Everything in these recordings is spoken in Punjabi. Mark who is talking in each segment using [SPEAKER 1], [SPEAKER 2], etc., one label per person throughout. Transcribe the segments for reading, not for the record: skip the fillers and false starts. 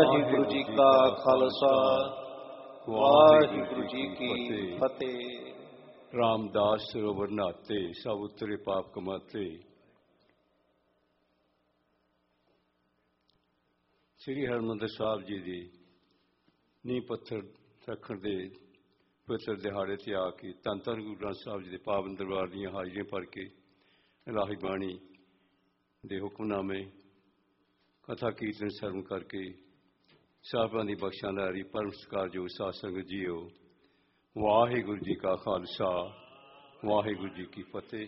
[SPEAKER 1] ਵਾਹਿਗੁਰੂ ਜੀ ਕਾ ਖਾਲਸਾ, ਵਾਹਿਗੁਰੂ ਜੀ ਕੀ ਫਤਿਹ।
[SPEAKER 2] ਰਾਮਦਾਸ ਸਰੋਵਰ ਨਹਾਤੇ, ਸਭ ਉਤਰੇ ਪਾਪ ਕਮਾਤੇ। ਸ੍ਰੀ ਹਰਿਮੰਦਰ ਸਾਹਿਬ ਜੀ ਦੀ ਨੀਂਹ ਪੱਥਰ ਰੱਖਣ ਦੇ ਪਵਿੱਤਰ ਦਿਹਾੜੇ ਤੇ ਆ ਕੇ ਧੰਨ ਧੰਨ ਗੁਰੂ ਗ੍ਰੰਥ ਸਾਹਿਬ ਜੀ ਦੇ ਪਾਵਨ ਦਰਬਾਰ ਦੀਆਂ ਹਾਜ਼ਰੀਆਂ ਭਰ ਕੇ ਇਲਾਹੀ ਬਾਣੀ ਦੇ ਹੁਕਮਨਾਮੇ ਕਥਾ ਕੀਰਤਨ ਸਰਵਣ ਕਰਕੇ ਸਾਹਿਬਾਂ ਦੀ ਬਖਸ਼ਾਂ ਲਹਿਰੀ ਪਰਮ ਸਤਿਕਾਰਯੋਗ ਸਾਧ ਸੰਗਤ ਜੀਓ, ਵਾਹਿਗੁਰੂ ਜੀ ਕਾ ਖਾਲਸਾ, ਵਾਹਿਗੁਰੂ ਜੀ ਕੀ ਫਤਿਹ।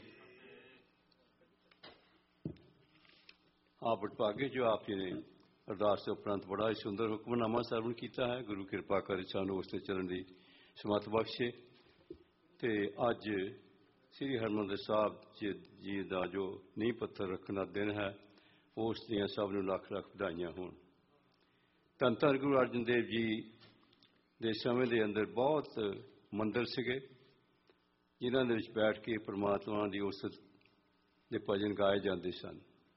[SPEAKER 2] ਆਪ ਵਡਭਾਗੇ ਜੋ ਆਪ ਜੀ ਨੇ ਅਰਦਾਸ ਤੋਂ ਉਪਰੰਤ ਬੜਾ ਹੀ ਸੁੰਦਰ ਹੁਕਮਨਾਮਾ ਸਰਵਣ ਕੀਤਾ ਹੈ। ਗੁਰੂ ਕਿਰਪਾ ਕਰੇ ਸਾਨੂੰ ਉਸ 'ਤੇ ਚੱਲਣ ਦੀ ਸਮੱਤ ਬਖਸ਼ੇ। ਅਤੇ ਅੱਜ ਸ੍ਰੀ ਹਰਿਮੰਦਰ ਸਾਹਿਬ ਜੀ ਦਾ ਜੋ ਨੀਂਹ ਪੱਥਰ ਰੱਖਣ ਦਾ ਦਿਨ ਹੈ, ਉਸ ਦੀਆਂ ਸਭ ਨੂੰ ਲੱਖ ਲੱਖ ਵਧਾਈਆਂ ਹੋਣ। ਧੰਨ ਧੰਨ ਗੁਰੂ ਅਰਜਨ ਦੇਵ ਜੀ ਦੇ ਸਮੇਂ ਦੇ ਅੰਦਰ ਬਹੁਤ ਮੰਦਰ ਸੀਗੇ, ਜਿਨ੍ਹਾਂ ਦੇ ਵਿੱਚ ਬੈਠ ਕੇ ਪਰਮਾਤਮਾ ਦੀ ਉਸਤ ਦੇ ਭਜਨ ਗਾਏ ਜਾਂਦੇ ਸਨ।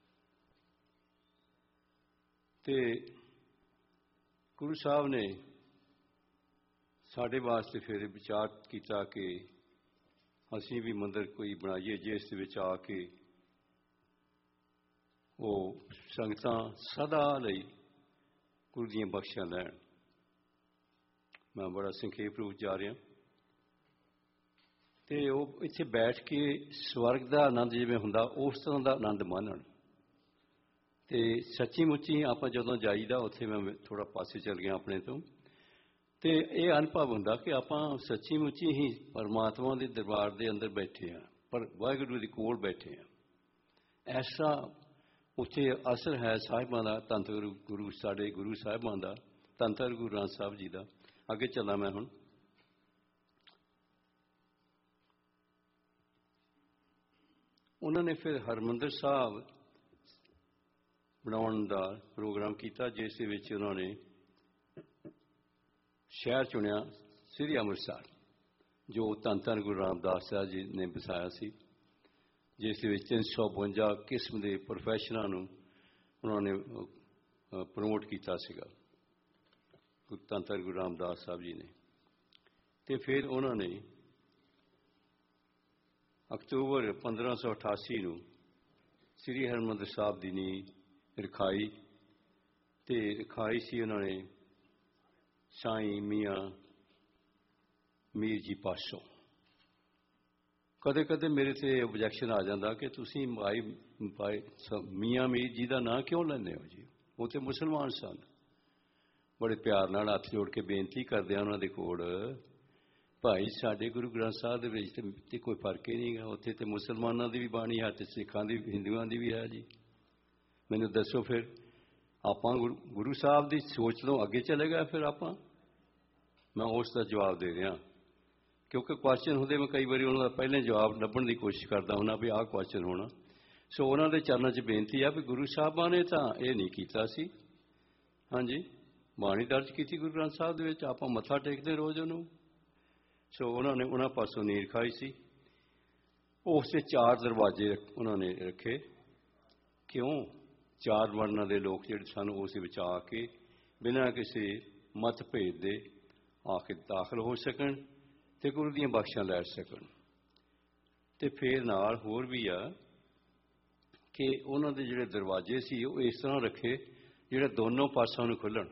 [SPEAKER 2] ਅਤੇ ਗੁਰੂ ਸਾਹਿਬ ਨੇ ਸਾਡੇ ਵਾਸਤੇ ਫਿਰ ਵਿਚਾਰ ਕੀਤਾ ਕਿ ਅਸੀਂ ਵੀ ਮੰਦਰ ਕੋਈ ਬਣਾਈਏ ਜਿਸ ਦੇ ਵਿੱਚ ਆ ਕੇ ਉਹ ਸੰਗਤਾਂ ਸਦਾ ਲਈ ਗੁਰੂ ਦੀਆਂ ਬਖਸ਼ਾਂ ਲੈਣ। ਮੈਂ ਬੜਾ ਸੰਖੇਪ ਰੂਪ ਜਾ ਰਿਹਾ। ਅਤੇ ਉਹ ਇੱਥੇ ਬੈਠ ਕੇ ਸਵਰਗ ਦਾ ਆਨੰਦ ਜਿਵੇਂ ਹੁੰਦਾ ਉਸ ਤਰ੍ਹਾਂ ਦਾ ਆਨੰਦ ਮਾਣਨ। ਅਤੇ ਸੱਚੀ ਮੁੱਚੀ ਆਪਾਂ ਜਦੋਂ ਜਾਈਦਾ, ਉੱਥੇ ਮੈਂ ਥੋੜ੍ਹਾ ਪਾਸੇ ਚੱਲ ਗਿਆ ਆਪਣੇ ਤੋਂ, ਅਤੇ ਇਹ ਅਨੁਭਵ ਹੁੰਦਾ ਕਿ ਆਪਾਂ ਸੱਚੀ ਮੁੱਚੀ ਹੀ ਪਰਮਾਤਮਾ ਦੇ ਦਰਬਾਰ ਦੇ ਅੰਦਰ ਬੈਠੇ ਹਾਂ, ਪਰ ਵਾਹਿਗੁਰੂ ਦੇ ਕੋਲ ਬੈਠੇ ਹਾਂ। ਐਸਾ ਉੱਥੇ ਅਸਰ ਹੈ ਸਾਹਿਬਾਂ ਦਾ, ਧੰਨ ਗੁਰੂ ਸਾਡੇ ਗੁਰੂ ਸਾਹਿਬਾਂ ਦਾ, ਧੰਨ ਧੰਨ ਗੁਰੂ ਗ੍ਰੰਥ ਸਾਹਿਬ ਜੀ ਦਾ। ਅੱਗੇ ਚੱਲਾਂ ਮੈਂ ਹੁਣ। ਉਹਨਾਂ ਨੇ ਫਿਰ ਹਰਿਮੰਦਰ ਸਾਹਿਬ ਬਣਾਉਣ ਦਾ ਪ੍ਰੋਗਰਾਮ ਕੀਤਾ, ਜਿਸ ਦੇ ਵਿੱਚ ਉਹਨਾਂ ਨੇ ਸ਼ਹਿਰ ਚੁਣਿਆ ਸ੍ਰੀ ਅੰਮ੍ਰਿਤਸਰ, ਜੋ ਧੰਨ ਧੰਨ ਗੁਰੂ ਰਾਮਦਾਸ ਸਾਹਿਬ ਜੀ ਨੇ ਵਸਾਇਆ ਸੀ, ਜਿਸ ਦੇ ਵਿੱਚ 352 ਕਿਸਮ ਦੇ ਪ੍ਰੋਫੈਸ਼ਨਾਂ ਨੂੰ ਉਹਨਾਂ ਨੇ ਪ੍ਰਮੋਟ ਕੀਤਾ ਸੀਗਾ, ਧੰਨ ਧੰਨ ਗੁਰੂ ਰਾਮਦਾਸ ਸਾਹਿਬ ਜੀ ਨੇ। ਅਤੇ ਫਿਰ ਉਹਨਾਂ ਨੇ ਅਕਤੂਬਰ 1588 ਨੂੰ ਸ੍ਰੀ ਹਰਿਮੰਦਰ ਸਾਹਿਬ ਦੀ ਨੀਂਹ ਰਖਾਈ। ਅਤੇ ਰਖਾਈ ਸੀ ਉਹਨਾਂ ਨੇ ਸਾਈਂ ਮੀਆਂ ਮੀਰ ਜੀ ਪਾਸੋਂ। ਕਦੇ ਕਦੇ ਮੇਰੇ 'ਤੇ ਓਬਜੈਕਸ਼ਨ ਆ ਜਾਂਦਾ ਕਿ ਤੁਸੀਂ ਮੀਆਂ ਮੀਰ ਜੀ ਦਾ ਨਾਂ ਕਿਉਂ ਲੈਂਦੇ ਹੋ ਜੀ, ਉਹ ਤਾਂ ਮੁਸਲਮਾਨ ਸਨ। ਬੜੇ ਪਿਆਰ ਨਾਲ ਹੱਥ ਜੋੜ ਕੇ ਬੇਨਤੀ ਕਰਦੇ ਆ ਉਹਨਾਂ ਦੇ ਕੋਲ, ਭਾਈ ਸਾਡੇ ਗੁਰੂ ਗ੍ਰੰਥ ਸਾਹਿਬ ਦੇ ਵਿੱਚ ਤਾਂ ਕੋਈ ਫਰਕ ਹੀ ਨਹੀਂ ਗਾ, ਉੱਥੇ ਤਾਂ ਮੁਸਲਮਾਨਾਂ ਦੀ ਵੀ ਬਾਣੀ ਹੈ ਅਤੇ ਸਿੱਖਾਂ ਦੀ ਹਿੰਦੂਆਂ ਦੀ ਵੀ ਹੈ ਜੀ। ਮੈਨੂੰ ਦੱਸੋ ਫਿਰ ਆਪਾਂ ਗੁਰੂ ਸਾਹਿਬ ਦੀ ਸੋਚ ਤੋਂ ਅੱਗੇ ਚਲੇ ਗਏ ਫਿਰ ਆਪਾਂ। ਮੈਂ ਉਸ ਦਾ ਜਵਾਬ ਦੇ ਰਿਹਾ, ਕਿਉਂਕਿ ਕੁਐਸਚਨ ਹੁੰਦੇ, ਮੈਂ ਕਈ ਵਾਰੀ ਉਹਨਾਂ ਦਾ ਪਹਿਲਾਂ ਜਵਾਬ ਲੱਭਣ ਦੀ ਕੋਸ਼ਿਸ਼ ਕਰਦਾ ਹੁੰਦਾ ਵੀ ਆਹ ਕੁਐਸਚਨ ਹੋਣਾ। ਸੋ ਉਹਨਾਂ ਦੇ ਚਰਨਾਂ 'ਚ ਬੇਨਤੀ ਆ ਵੀ ਗੁਰੂ ਸਾਹਿਬਾਂ ਨੇ ਤਾਂ ਇਹ ਨਹੀਂ ਕੀਤਾ ਸੀ। ਹਾਂਜੀ, ਬਾਣੀ ਦਰਜ ਕੀਤੀ ਗੁਰੂ ਗ੍ਰੰਥ ਸਾਹਿਬ ਦੇ ਵਿੱਚ, ਆਪਾਂ ਮੱਥਾ ਟੇਕਦੇ ਰੋਜ਼ ਉਹਨੂੰ। ਸੋ ਉਹਨਾਂ ਨੇ ਉਹਨਾਂ ਪਾਸੋਂ ਨੀਂਹ ਰਖਾਈ ਸੀ। ਉਸ ਦੇ 4 ਦਰਵਾਜ਼ੇ ਉਹਨਾਂ ਨੇ ਰੱਖੇ। ਕਿਉਂ? 4 ਵਰਨਾਂ ਦੇ ਲੋਕ ਜਿਹੜੇ ਸਨ ਉਸ ਦੇ ਵਿੱਚ ਆ ਕੇ ਬਿਨਾਂ ਕਿਸੇ ਮਤ ਭੇਦ ਦੇ ਆ ਕੇ ਦਾਖਲ ਹੋ ਸਕਣ ਅਤੇ ਗੁਰੂ ਦੀਆਂ ਬਖਸ਼ਾਂ ਲੈ ਸਕਣ। ਅਤੇ ਫਿਰ ਨਾਲ ਹੋਰ ਵੀ ਆ ਕਿ ਉਹਨਾਂ ਦੇ ਜਿਹੜੇ ਦਰਵਾਜ਼ੇ ਸੀ ਉਹ ਇਸ ਤਰ੍ਹਾਂ ਰੱਖੇ ਜਿਹੜੇ ਦੋਨੋਂ ਪਾਸਿਆਂ ਨੂੰ ਖੁੱਲ੍ਹਣ,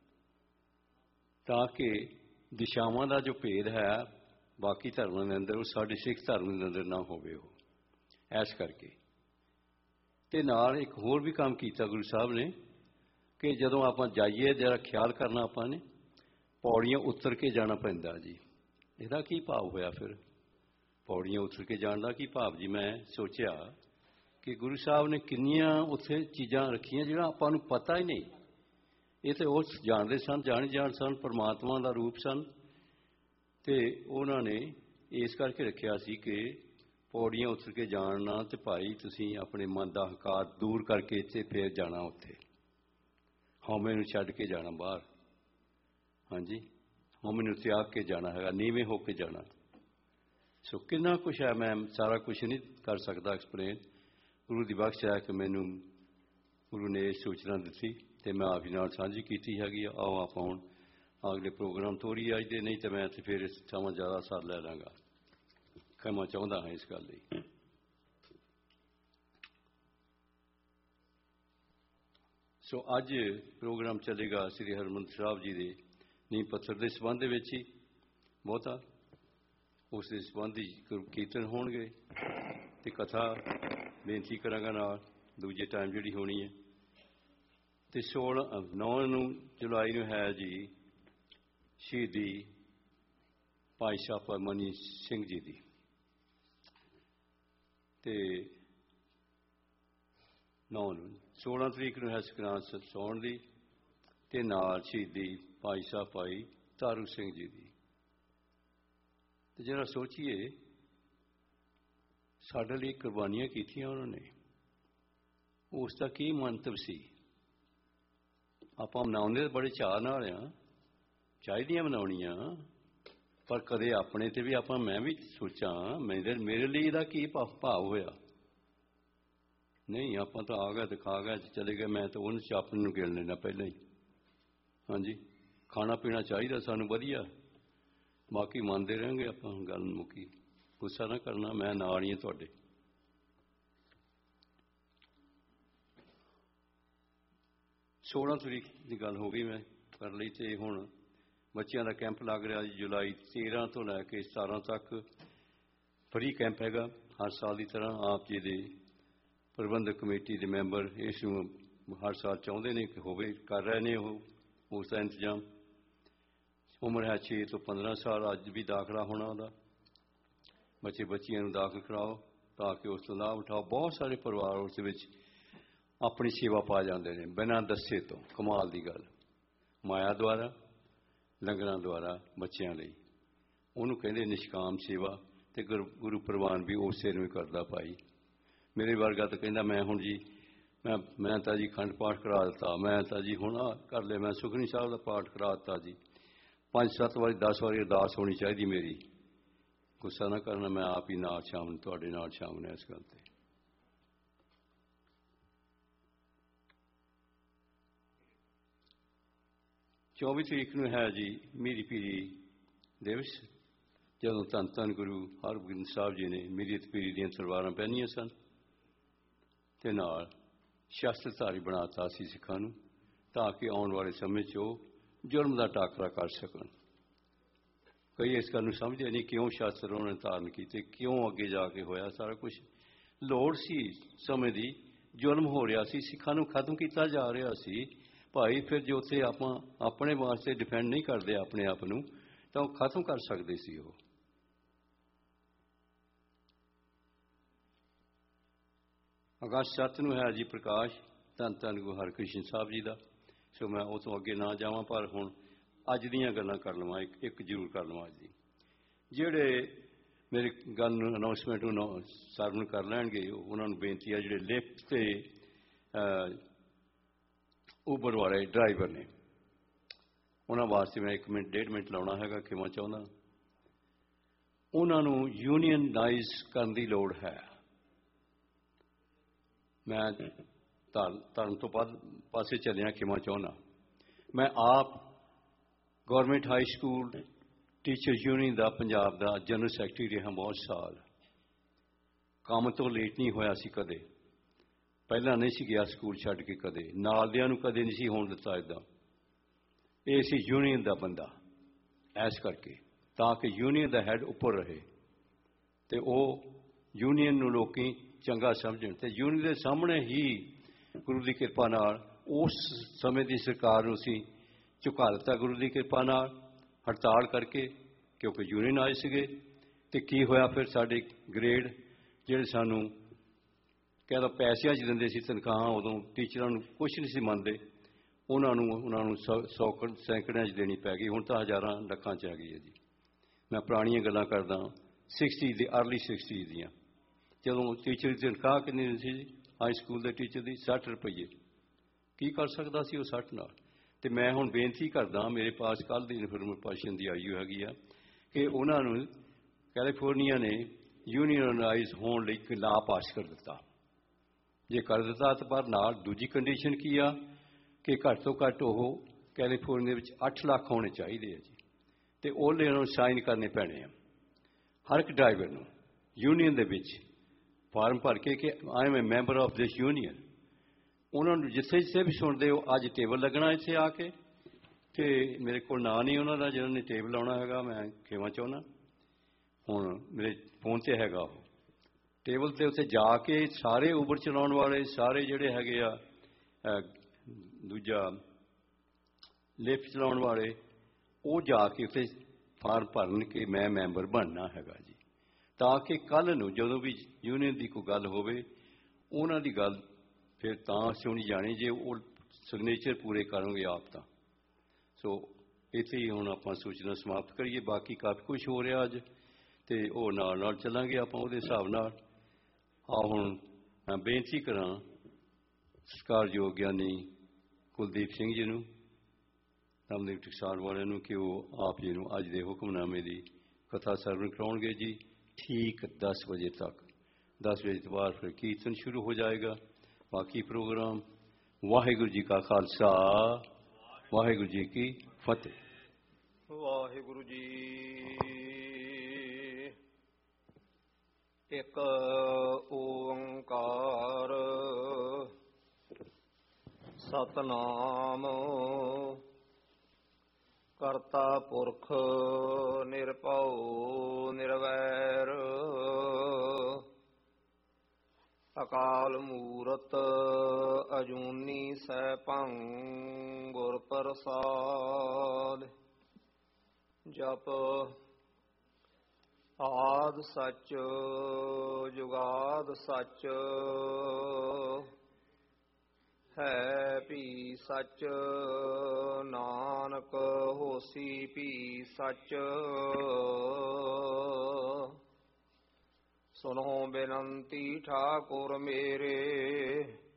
[SPEAKER 2] ਤਾਂ ਕਿ ਦਿਸ਼ਾਵਾਂ ਦਾ ਜੋ ਭੇਦ ਹੈ ਬਾਕੀ ਧਰਮਾਂ ਦੇ ਅੰਦਰ, ਉਹ ਸਾਡੇ ਸਿੱਖ ਧਰਮ ਦੇ ਅੰਦਰ ਨਾ ਹੋਵੇ। ਉਹ ਇਸ ਕਰਕੇ। ਅਤੇ ਨਾਲ ਇੱਕ ਹੋਰ ਵੀ ਕੰਮ ਕੀਤਾ ਗੁਰੂ ਸਾਹਿਬ ਨੇ ਕਿ ਜਦੋਂ ਆਪਾਂ ਜਾਈਏ, ਜਿਹੜਾ ਖਿਆਲ ਕਰਨਾ ਆਪਾਂ ਨੇ, ਪੌੜੀਆਂ ਉਤਰ ਕੇ ਜਾਣਾ ਪੈਂਦਾ ਜੀ। ਇਹਦਾ ਕੀ ਭਾਵ ਹੋਇਆ ਫਿਰ? ਪੌੜੀਆਂ ਉਤਰ ਕੇ ਜਾਣ ਦਾ ਕੀ ਭਾਵ ਜੀ? ਮੈਂ ਸੋਚਿਆ ਕਿ ਗੁਰੂ ਸਾਹਿਬ ਨੇ ਕਿੰਨੀਆਂ ਉੱਥੇ ਚੀਜ਼ਾਂ ਰੱਖੀਆਂ ਜਿਹੜਾ ਆਪਾਂ ਨੂੰ ਪਤਾ ਹੀ ਨਹੀਂ। ਇਹ ਤਾਂ ਉਹ ਜਾਣਦੇ ਸਨ, ਜਾਣ ਸਨ, ਪਰਮਾਤਮਾ ਦਾ ਰੂਪ ਸਨ। ਅਤੇ ਉਹਨਾਂ ਨੇ ਇਸ ਕਰਕੇ ਰੱਖਿਆ ਸੀ ਕਿ ਪੌੜੀਆਂ ਉਤਰ ਕੇ ਜਾਣਾ, ਅਤੇ ਭਾਈ ਤੁਸੀਂ ਆਪਣੇ ਮਨ ਦਾ ਹੰਕਾਰ ਦੂਰ ਕਰਕੇ ਅਤੇ ਫਿਰ ਜਾਣਾ ਉੱਥੇ, ਹਉਮੈ ਨੂੰ ਛੱਡ ਕੇ ਜਾਣਾ ਬਾਹਰ। ਹਾਂਜੀ, ਹਉਮੈ ਨੂੰ ਤਿਆਗ ਕੇ ਜਾਣਾ ਹੈਗਾ, ਨੀਵੇਂ ਹੋ ਕੇ ਜਾਣਾ। ਸੋ ਕਿੰਨਾ ਕੁਛ ਹੈ, ਮੈਂ ਸਾਰਾ ਕੁਛ ਨਹੀਂ ਕਰ ਸਕਦਾ ਐਕਸਪਲੇਨ। ਗੁਰੂ ਦੀ ਬਖਸ਼ ਹੈ ਕਿ ਮੈਨੂੰ ਗੁਰੂ ਨੇ ਇਹ ਸੂਚਨਾ ਦਿੱਤੀ ਤੇ ਮੈਂ ਆਪ ਜੀ ਨਾਲ ਸਾਂਝੀ ਕੀਤੀ ਹੈਗੀ ਆ। ਆਓ ਆਪਾਂ ਹੁਣ ਅਗਲੇ ਪ੍ਰੋਗਰਾਮ ਤੋਰੀ ਅੱਜ ਦੇ, ਨਹੀਂ ਤਾਂ ਮੈਂ ਤੇ ਫਿਰ ਇਸ ਸਮਾਂ ਜ਼ਿਆਦਾ ਸਾਰ ਲੈ ਲਾਂਗਾ। ਖਿਮਾ ਚਾਹੁੰਦਾ ਹਾਂ ਇਸ ਗੱਲ ਲਈ। ਸੋ ਅੱਜ ਪ੍ਰੋਗਰਾਮ ਚੱਲੇਗਾ ਸ੍ਰੀ ਹਰਿਮੰਦਰ ਸਾਹਿਬ ਜੀ ਦੇ ਨੀਂਹ ਪੱਥਰ ਦੇ ਸੰਬੰਧ ਦੇ ਵਿੱਚ ਹੀ ਬਹੁਤਾ, ਉਸ ਦੇ ਸੰਬੰਧ ਹੀ ਕੀਰਤਨ ਹੋਣਗੇ ਤੇ ਕਥਾ ਬੇਨਤੀ ਕਰਾਂਗਾ ਨਾਲ ਦੂਜੇ ਟਾਈਮ ਜਿਹੜੀ ਹੋਣੀ ਹੈ। ਤੇ 9 ਜੁਲਾਈ ਨੂੰ ਹੈ ਜੀ ਸ਼ਹੀਦੀ ਭਾਈ ਸਾਹਿਬ ਮਨੀ ਸਿੰਘ ਜੀ ਦੀ, ਤੇ 16 ਤਰੀਕ ਨੂੰ ਹੈ ਸੰਗਰਾਂਦ ਸੌਣ ਦੀ, ਤੇ ਨਾਲ ਸ਼ਹੀਦੀ ਭਾਈ ਸਾਹਿਬ ਭਾਈ ਤਾਰੂ ਸਿੰਘ ਜੀ ਦੀ। ਤੇ ਜਿਹੜਾ ਸੋਚੀਏ ਸਾਡੇ ਲਈ ਕੁਰਬਾਨੀਆਂ ਕੀਤੀਆਂ ਉਹਨਾਂ ਨੇ, ਉਸ ਦਾ ਕੀ ਮੰਤਵ ਸੀ। ਆਪਾਂ ਮਨਾਉਂਦੇ ਬੜੇ ਚਾਅ ਨਾਲ ਆ, ਚਾਹੀਦੀਆਂ ਮਨਾਉਣੀਆਂ, ਪਰ ਕਦੇ ਆਪਣੇ ਤੇ ਵੀ ਮੈਂ ਵੀ ਸੋਚਾਂ ਮੇਰੇ ਲਈ ਇਹਦਾ ਕੀ ਭਾਵ ਹੋਇਆ। ਨਹੀਂ, ਆਪਾਂ ਤਾਂ ਆ ਗਏ ਤੇ ਖਾ ਗਏ ਚਲੇ ਗਏ। ਮੈਂ ਤਾਂ ਉਹਨੂੰ ਆਪਣੇ ਨੂੰ ਗਿਣ ਲੈਣਾ ਪਹਿਲਾਂ ਹੀ। ਹਾਂਜੀ, ਖਾਣਾ ਪੀਣਾ ਚਾਹੀਦਾ ਸਾਨੂੰ ਵਧੀਆ, ਬਾਕੀ ਮੰਨਦੇ ਰਹਿਣਗੇ ਆਪਾਂ। ਗੱਲ ਮੁੱਕੀ, ਗੁੱਸਾ ਨਾ ਕਰਨਾ, ਮੈਂ ਨਾਲ ਹੀ ਹਾਂ ਤੁਹਾਡੇ। ਸੋਲਾਂ ਤਰੀਕ ਦੀ ਗੱਲ ਹੋ ਗਈ ਮੈਂ ਕਰ ਲਈ। ਤੇ ਹੁਣ ਬੱਚਿਆਂ ਦਾ ਕੈਂਪ ਲੱਗ ਰਿਹਾ ਜੀ, ਜੁਲਾਈ 13 ਤੋਂ ਲੈ ਕੇ 17 ਤੱਕ ਫਰੀ ਕੈਂਪ ਹੈਗਾ। ਹਰ ਸਾਲ ਦੀ ਤਰ੍ਹਾਂ ਆਪ ਜੀ ਦੇ ਪ੍ਰਬੰਧਕ ਕਮੇਟੀ ਦੇ ਮੈਂਬਰ ਇਸ ਨੂੰ ਹਰ ਸਾਲ ਚਾਹੁੰਦੇ ਨੇ ਕਿ ਹੋਵੇ, ਕਰ ਰਹੇ ਨੇ ਉਹ ਉਸ ਦਾ ਇੰਤਜ਼ਾਮ। ਉਮਰ ਹੈ 6 ਤੋਂ 15 ਸਾਲ। ਅੱਜ ਵੀ ਦਾਖਲਾ ਹੋਣਾ ਉਹਦਾ। ਬੱਚਿਆਂ ਨੂੰ ਦਾਖਲ ਕਰਾਓ ਤਾਂ ਕਿ ਉਸ ਤੋਂ ਲਾਭ ਉਠਾਓ। ਬਹੁਤ ਸਾਰੇ ਪਰਿਵਾਰ ਉਸ ਦੇ ਵਿੱਚ ਆਪਣੀ ਸੇਵਾ ਪਾ ਜਾਂਦੇ ਨੇ ਬਿਨਾਂ ਦੱਸੇ ਤੋਂ। ਕਮਾਲ ਦੀ ਗੱਲ, ਮਾਇਆ ਦੁਆਰਾ, ਲੰਗਰਾਂ ਦੁਆਰਾ ਬੱਚਿਆਂ ਲਈ। ਉਹਨੂੰ ਕਹਿੰਦੇ ਨਿਸ਼ਕਾਮ ਸੇਵਾ। ਤੇ ਗੁਰੂ ਪ੍ਰਵਾਨ ਵੀ ਉਸੇ ਨੂੰ ਹੀ ਕਰਦਾ ਭਾਈ। ਮੇਰੇ ਵਰਗਾ ਤਾਂ ਕਹਿੰਦਾ ਮੈਂ ਹੁਣ ਜੀ ਮੈਂ ਤਾਂ ਜੀ ਅਖੰਡ ਪਾਠ ਕਰਾ ਦਿੱਤਾ, ਮੈਂ ਤਾਂ ਜੀ ਹੁਣ ਕਰ ਲਿਆ, ਮੈਂ ਸੁਖਮਨੀ ਸਾਹਿਬ ਦਾ ਪਾਠ ਕਰਾ ਦਿੱਤਾ ਜੀ। 5-7 ਵਾਰੀ 10 ਵਾਰੀ ਅਰਦਾਸ ਹੋਣੀ ਚਾਹੀਦੀ ਮੇਰੀ। ਗੁੱਸਾ ਨਾ ਕਰਨਾ, ਮੈਂ ਆਪ ਹੀ ਨਾਲ ਸ਼ਾਮਲ, ਤੁਹਾਡੇ ਨਾਲ ਸ਼ਾਮਲ ਹਾਂ ਇਸ ਗੱਲ ਤੇ। ਚੌਵੀ ਤਰੀਕ ਨੂੰ ਹੈ ਜੀ ਮੀਰੀ ਪੀਰੀ ਦਿਵਸ, ਜਦੋਂ ਧੰਨ ਧੰਨ ਗੁਰੂ ਹਰਗੋਬਿੰਦ ਸਾਹਿਬ ਜੀ ਨੇ ਮੀਰੀ ਤੇ ਪੀਰੀ ਦੀਆਂ ਤਲਵਾਰਾਂ ਪਹਿਨੀਆਂ ਸਨ ਤੇ ਨਾਲ ਸ਼ਸਤਰਧਾਰੀ ਬਣਾਤਾ ਸੀ ਸਿੱਖਾਂ ਨੂੰ, ਤਾਂ ਕਿ ਆਉਣ ਵਾਲੇ ਸਮੇਂ 'ਚ ਉਹ ਜ਼ੁਲਮ ਦਾ ਟਾਕਰਾ ਕਰ ਸਕਣ। ਕਈ ਇਸ ਗੱਲ ਨੂੰ ਸਮਝਦੇ ਨਹੀਂ ਕਿਉਂ ਸ਼ਸਤਰ ਉਹਨਾਂ ਨੇ ਧਾਰਨ ਕੀਤੇ, ਕਿਉਂ ਅੱਗੇ ਜਾ ਕੇ ਹੋਇਆ ਸਾਰਾ ਕੁਝ। ਲੋੜ ਸੀ ਸਮੇਂ ਦੀ, ਜ਼ੁਲਮ ਹੋ ਰਿਹਾ ਸੀ, ਸਿੱਖਾਂ ਨੂੰ ਖਤਮ ਕੀਤਾ ਜਾ ਰਿਹਾ ਸੀ ਭਾਈ। ਫਿਰ ਜੇ ਉੱਥੇ ਆਪਾਂ ਆਪਣੇ ਵਾਸਤੇ ਡਿਫੈਂਡ ਨਹੀਂ ਕਰਦੇ ਆਪਣੇ ਆਪ ਨੂੰ, ਤਾਂ ਉਹ ਖਤਮ ਕਰ ਸਕਦੇ ਸੀ ਉਹ। ਅਗਸਤ 7 ਨੂੰ ਹੈ ਜੀ ਪ੍ਰਕਾਸ਼ ਧੰਨ ਧੰਨ ਗੁਰੂ ਹਰਕ੍ਰਿਸ਼ਨ ਸਾਹਿਬ ਜੀ ਦਾ। ਸੋ ਮੈਂ ਉਹ ਤੋਂ ਅੱਗੇ ਨਾ ਜਾਵਾਂ, ਪਰ ਹੁਣ ਅੱਜ ਦੀਆਂ ਗੱਲਾਂ ਕਰ ਲਵਾਂ। ਇੱਕ ਜ਼ਰੂਰ ਕਰ ਲਵਾਂ ਅੱਜ ਦੀ। ਜਿਹੜੇ ਮੇਰੀ ਗੱਲ ਨੂੰ ਅਨਾਊਂਸਮੈਂਟ ਨੂੰ ਸਰਵ ਕਰ ਲੈਣਗੇ, ਉਹਨਾਂ ਨੂੰ ਬੇਨਤੀ ਹੈ ਜਿਹੜੇ ਲਿਫਟ ਤੇ ਉਬਰ ਵਾਲੇ ਡਰਾਈਵਰ ਨੇ, ਉਹਨਾਂ ਵਾਸਤੇ ਮੈਂ 1 ਮਿੰਟ 1.5 ਮਿੰਟ ਲਾਉਣਾ ਹੈਗਾ। ਖਿਮਾ ਚਾਹੁੰਦਾ। ਉਹਨਾਂ ਨੂੰ ਯੂਨੀਅਨਾਈਜ਼ ਕਰਨ ਦੀ ਲੋੜ ਹੈ। ਮੈਂ ਧਰਮ ਤੋਂ ਪਾਸੇ ਚੱਲਿਆ, ਖਿਮਾ ਚਾਹੁੰਦਾ। ਮੈਂ ਆਪ government high school teacher union ਦਾ ਪੰਜਾਬ ਦਾ ਜਨਰਲ ਸੈਕਟਰੀ ਰਿਹਾ ਬਹੁਤ ਸਾਲ। ਕੰਮ ਤੋਂ ਲੇਟ ਨਹੀਂ ਹੋਇਆ ਸੀ ਕਦੇ, ਪਹਿਲਾਂ ਨਹੀਂ ਸੀ ਗਿਆ ਸਕੂਲ ਛੱਡ ਕੇ ਕਦੇ, ਨਾਲਦਿਆਂ ਨੂੰ ਕਦੇ ਨਹੀਂ ਸੀ ਹੋਣ ਦਿੱਤਾ ਇੱਦਾਂ। ਇਹ ਸੀ ਯੂਨੀਅਨ ਦਾ ਬੰਦਾ, ਐਸ ਕਰਕੇ ਤਾਂ ਕਿ ਯੂਨੀਅਨ ਦਾ ਹੈਡ ਉੱਪਰ ਰਹੇ ਤੇ ਉਹ ਯੂਨੀਅਨ ਨੂੰ ਲੋਕੀ ਚੰਗਾ ਸਮਝਣ। ਤੇ ਯੂਨੀਅਨ ਦੇ ਸਾਹਮਣੇ ਹੀ ਗੁਰੂ ਦੀ ਕਿਰਪਾ ਨਾਲ ਉਸ ਸਮੇਂ ਦੀ ਸਰਕਾਰ ਨੂੰ ਅਸੀਂ ਝੁਕਾ ਦਿੱਤਾ ਗੁਰੂ ਦੀ ਕਿਰਪਾ ਨਾਲ, ਹੜਤਾਲ ਕਰਕੇ, ਕਿਉਂਕਿ ਯੂਨੀਅਨ ਆਏ ਸੀਗੇ। ਤੇ ਕੀ ਹੋਇਆ ਫਿਰ, ਸਾਡੇ ਗ੍ਰੇਡ ਜਿਹੜੇ ਸਾਨੂੰ ਕਹਿ ਲਓ ਪੈਸਿਆਂ 'ਚ ਦਿੰਦੇ ਸੀ ਤਨਖਾਹਾਂ, ਉਦੋਂ ਟੀਚਰਾਂ ਨੂੰ ਕੁਛ ਨਹੀਂ ਸੀ ਮੰਨਦੇ, ਉਹਨਾਂ ਨੂੰ 100 ਸੈਂਕੜਿਆਂ 'ਚ ਦੇਣੀ ਪੈ ਗਈ। ਹੁਣ ਤਾਂ ਹਜ਼ਾਰਾਂ ਲੱਖਾਂ 'ਚ ਆ ਗਈ ਹੈ ਜੀ। ਮੈਂ ਪੁਰਾਣੀਆਂ ਗੱਲਾਂ ਕਰਦਾ, 60 ਦੀ ਅਰਲੀ 60 ਦੀਆਂ, ਜਦੋਂ ਟੀਚਰ ਦੀ ਤਨਖਾਹ ਕਿੰਨੀ ਸੀ ਜੀ ਹਾਈ ਸਕੂਲ ਦੇ ਟੀਚਰ ਦੀ? 60 ਰੁਪਈਏ। ਕੀ ਕਰ ਸਕਦਾ ਸੀ ਉਹ 60 ਨਾਲ? ਤੇ ਮੈਂ ਹੁਣ ਬੇਨਤੀ ਕਰਦਾ, ਮੇਰੇ ਪਾਸ ਕੱਲ੍ਹ ਦੀ ਇਨਫੋਰਮੇਸ਼ਨ ਦੀ ਆਈ ਹੈਗੀ ਆ ਕਿ ਉਹਨਾਂ ਨੂੰ ਕੈਲੀਫੋਰਨੀਆ ਨੇ ਯੂਨੀਅਨਾਈਜ਼ ਹੋਣ ਲਈ ਇੱਕ ਲਾਅ ਪਾਸ ਕਰ ਦਿੱਤਾ। ਜੇ ਕਰ ਦਿੱਤਾ ਤਾਂ ਪਰ ਨਾਲ ਦੂਜੀ ਕੰਡੀਸ਼ਨ ਕੀ ਆ, ਕਿ ਘੱਟ ਤੋਂ ਘੱਟ ਉਹ ਕੈਲੀਫੋਰਨੀਆ ਵਿੱਚ 8 ਲੱਖ ਹੋਣੇ ਚਾਹੀਦੇ ਆ ਜੀ, ਅਤੇ ਉਹਨੇ ਉਹਨਾਂ ਨੂੰ ਸਾਈਨ ਕਰਨੇ ਪੈਣੇ ਆ ਹਰ ਇੱਕ ਡਰਾਈਵਰ ਨੂੰ ਯੂਨੀਅਨ ਦੇ ਵਿੱਚ ਫਾਰਮ ਭਰ ਕੇ ਕਿ I M A member of this union. ਉਹਨਾਂ ਨੂੰ ਜਿੱਥੇ ਜਿੱਥੇ ਵੀ ਸੁਣਦੇ ਹੋ ਅੱਜ ਟੇਬਲ ਲੱਗਣਾ ਇੱਥੇ ਆ ਕੇ, ਅਤੇ ਮੇਰੇ ਕੋਲ ਨਾਂ ਨਹੀਂ ਉਹਨਾਂ ਦਾ ਜਿਹਨਾਂ ਨੇ ਟੇਬਲ ਲਾਉਣਾ ਹੈਗਾ, ਮੈਂ ਖੇਵਾ ਚਾਹੁੰਦਾ ਹੁਣ ਮੇਰੇ ਫੋਨ 'ਤੇ ਹੈਗਾ ਉਹ ਟੇਬਲ 'ਤੇ ਉੱਥੇ ਜਾ ਕੇ ਸਾਰੇ ਉਬਰ ਚਲਾਉਣ ਵਾਲੇ ਸਾਰੇ ਜਿਹੜੇ ਹੈਗੇ ਆ ਦੂਜਾ ਲਿਫਟ ਚਲਾਉਣ ਵਾਲੇ ਉਹ ਜਾ ਕੇ ਉੱਥੇ ਫਾਰਮ ਭਰਨ ਕਿ ਮੈਂ ਮੈਂਬਰ ਬਣਨਾ ਹੈਗਾ ਜੀ, ਤਾਂ ਕਿ ਕੱਲ੍ਹ ਨੂੰ ਜਦੋਂ ਵੀ ਯੂਨੀਅਨ ਦੀ ਕੋਈ ਗੱਲ ਹੋਵੇ ਉਹਨਾਂ ਦੀ ਗੱਲ ਫਿਰ ਤਾਂ ਸੁਣੀ ਜਾਣੀ ਜੇ ਉਹ ਸਿਗਨੇਚਰ ਪੂਰੇ ਕਰਨਗੇ ਆਪ ਤਾਂ। ਸੋ ਇੱਥੇ ਹੀ ਹੁਣ ਆਪਾਂ ਸੂਚਨਾ ਸਮਾਪਤ ਕਰੀਏ। ਬਾਕੀ ਕਾਫੀ ਕੁਛ ਹੋ ਰਿਹਾ ਅੱਜ, ਅਤੇ ਉਹ ਨਾਲ ਨਾਲ ਚੱਲਾਂਗੇ ਆਪਾਂ ਉਹਦੇ ਹਿਸਾਬ ਨਾਲ। ਹੁਣ ਮੈਂ ਬੇਨਤੀ ਕਰਾਂ ਸਤਿਕਾਰਯੋਗ ਗਿਆਨੀ ਕੁਲਦੀਪ ਸਿੰਘ ਜੀ ਨੂੰ, ਰਾਮਦੇਵ ਟਕਸਾਲ ਵਾਲਿਆਂ ਨੂੰ, ਕਿ ਉਹ ਆਪ ਜੀ ਨੂੰ ਅੱਜ ਦੇ ਹੁਕਮਨਾਮੇ ਦੀ ਕਥਾ ਸਰਵਣ ਕਰਾਉਣਗੇ ਜੀ ਠੀਕ 10 ਵਜੇ ਤੱਕ। 10 ਵਜੇ ਤੋਂ ਬਾਅਦ ਫਿਰ ਕੀਰਤਨ ਸ਼ੁਰੂ ਹੋ ਜਾਏਗਾ। ਬਾਕੀ ਪ੍ਰੋਗਰਾਮ। ਵਾਹਿਗੁਰੂ ਜੀ ਕਾ ਖਾਲਸਾ, ਵਾਹਿਗੁਰੂ ਜੀ ਕੀ ਫਤਿਹ।
[SPEAKER 1] ਵਾਹਿਗੁਰੂ ਜੀ। ਇੱਕ ਓੰਕਾਰ ਸਤਨਾਮ ਕਰਤਾ ਪੁਰਖ ਨਿਰਭਉ ਨਿਰਵੈਰ ਅਕਾਲ ਮੂਰਤ ਅਜੂਨੀ ਸੈਭੰ ਗੁਰ ਪ੍ਰਸਾਦ। ਜਪ ਆਦਿ ਸੱਚ ਜੁਗਾਦ ਸੱਚ ਹੈ ਭੀ ਸੱਚ ਨਾਨਕ ਹੋਸੀ ਭੀ ਸੱਚ। ਸੁਨੋ ਬੇਨੰਤੀ ਠਾਕੁਰ ਮੇਰੇ